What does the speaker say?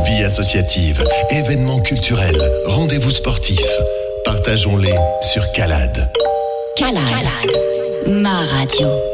Vie associative, événements culturels, rendez-vous sportifs. Partageons-les sur Calade. Calade, ma radio.